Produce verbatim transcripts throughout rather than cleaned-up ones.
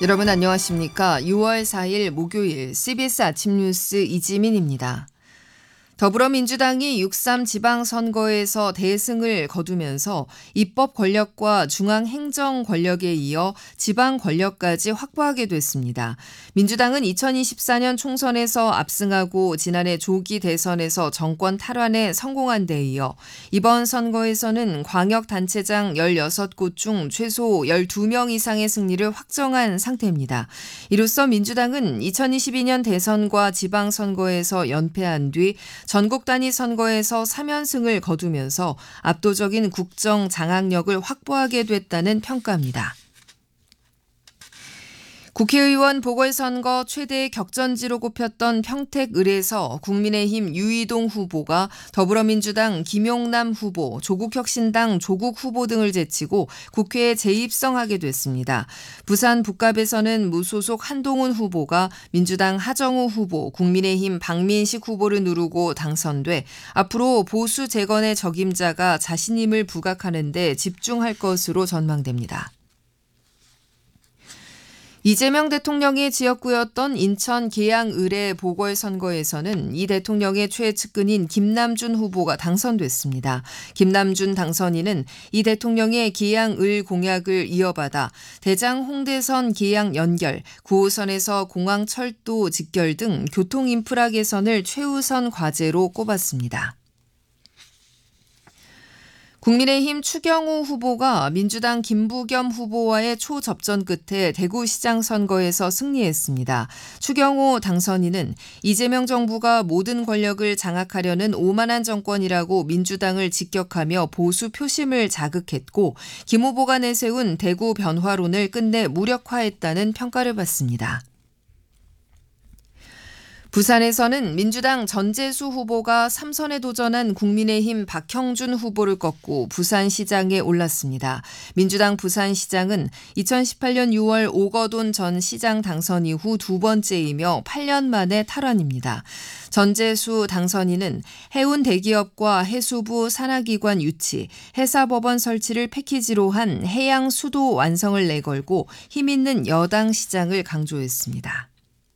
여러분 안녕하십니까? 유월 사일 목요일 씨비에스 아침 뉴스 이지민입니다. 더불어민주당이 육삼 지방선거에서 대승을 거두면서 입법 권력과 중앙행정 권력에 이어 지방 권력까지 확보하게 됐습니다. 민주당은 이천이십사년 총선에서 압승하고 지난해 조기 대선에서 정권 탈환에 성공한 데 이어 이번 선거에서는 광역단체장 열여섯 곳 중 최소 열두 명 이상의 승리를 확정한 상태입니다. 이로써 민주당은 이천이십이년 대선과 지방선거에서 연패한 뒤 전국 단위 선거에서 삼 연승을 거두면서 압도적인 국정 장악력을 확보하게 됐다는 평가입니다. 국회의원 보궐선거 최대 격전지로 꼽혔던 평택을에서 국민의힘 유이동 후보가 더불어민주당 김용남 후보, 조국혁신당 조국 후보 등을 제치고 국회에 재입성하게 됐습니다. 부산 북갑에서는 무소속 한동훈 후보가 민주당 하정우 후보, 국민의힘 박민식 후보를 누르고 당선돼 앞으로 보수 재건의 적임자가 자신임을 부각하는 데 집중할 것으로 전망됩니다. 이재명 대통령의 지역구였던 인천 계양을의 보궐선거에서는 이 대통령의 최측근인 김남준 후보가 당선됐습니다. 김남준 당선인은 이 대통령의 계양을 공약을 이어받아 대장 홍대선 계양 연결, 구호선에서 공항철도 직결 등 교통 인프라 개선을 최우선 과제로 꼽았습니다. 국민의힘 추경호 후보가 민주당 김부겸 후보와의 초접전 끝에 대구시장 선거에서 승리했습니다. 추경호 당선인은 이재명 정부가 모든 권력을 장악하려는 오만한 정권이라고 민주당을 직격하며 보수 표심을 자극했고 김 후보가 내세운 대구 변화론을 끝내 무력화했다는 평가를 받습니다. 부산에서는 민주당 전재수 후보가 삼선에 도전한 국민의힘 박형준 후보를 꺾고 부산시장에 올랐습니다. 민주당 부산시장은 이천십팔년 유월 오거돈 전 시장 당선 이후 두 번째이며 팔 년 만에 탈환입니다. 전재수 당선인은 해운 대기업과 해수부 산하기관 유치, 해사법원 설치를 패키지로 한 해양 수도 완성을 내걸고 힘있는 여당 시장을 강조했습니다.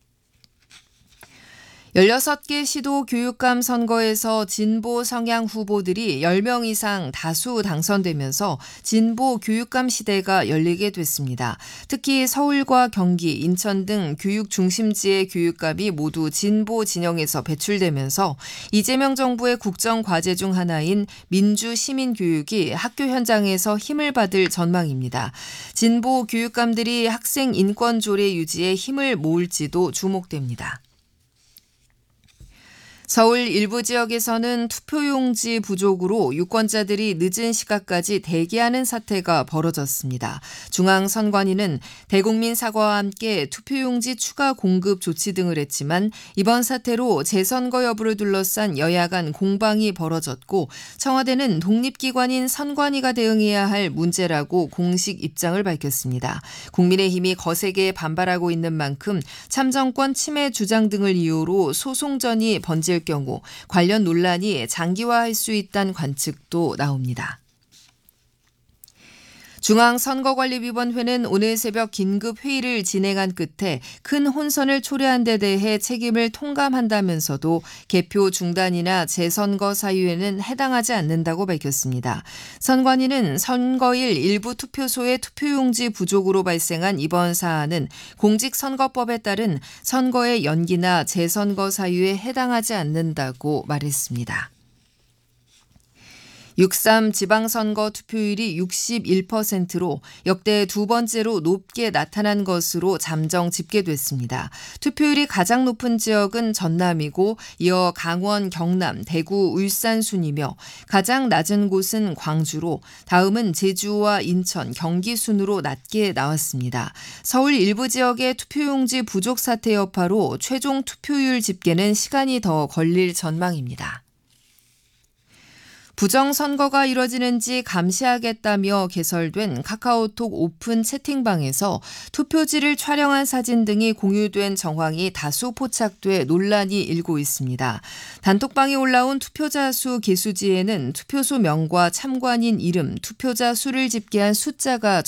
열여섯 개 시도 교육감 선거에서 진보 성향 후보들이 열 명 이상 다수 당선되면서 진보 교육감 시대가 열리게 됐습니다. 특히 서울과 경기, 인천 등 교육 중심지의 교육감이 모두 진보 진영에서 배출되면서 이재명 정부의 국정 과제 중 하나인 민주 시민 교육이 학교 현장에서 힘을 받을 전망입니다. 진보 교육감들이 학생 인권 조례 유지에 힘을 모을지도 주목됩니다. 서울 일부 지역에서는 투표용지 부족으로 유권자들이 늦은 시각까지 대기하는 사태가 벌어졌습니다. 중앙선관위는 대국민 사과와 함께 투표용지 추가 공급 조치 등을 했지만 이번 사태로 재선거 여부를 둘러싼 여야 간 공방이 벌어졌고 청와대는 독립기관인 선관위가 대응해야 할 문제라고 공식 입장을 밝혔습니다. 국민의힘이 거세게 반발하고 있는 만큼 참정권 침해 주장 등을 이유로 소송전이 번질 경우 관련 논란이 장기화할 수 있다는 관측도 나옵니다. 중앙선거관리위원회는 오늘 새벽 긴급 회의를 진행한 끝에 큰 혼선을 초래한 데 대해 책임을 통감한다면서도 개표 중단이나 재선거 사유에는 해당하지 않는다고 밝혔습니다. 선관위는 선거일 일부 투표소의 투표용지 부족으로 발생한 이번 사안은 공직선거법에 따른 선거의 연기나 재선거 사유에 해당하지 않는다고 말했습니다. 육삼 지방선거 투표율이 육십일 퍼센트로 역대 두 번째로 높게 나타난 것으로 잠정 집계됐습니다. 투표율이 가장 높은 지역은 전남이고 이어 강원, 경남, 대구, 울산 순이며 가장 낮은 곳은 광주로 다음은 제주와 인천, 경기 순으로 낮게 나왔습니다. 서울 일부 지역의 투표용지 부족 사태 여파로 최종 투표율 집계는 시간이 더 걸릴 전망입니다. 부정선거가 이뤄지는지 감시하겠다며 개설된 카카오톡 오픈 채팅방에서 투표지를 촬영한 사진 등이 공유된 정황이 다수 포착돼 논란이 일고 있습니다. 단톡방에 올라온 투표자 수 개수지에는 투표소 명과 참관인 이름, 투표자 수를 집계한 숫자가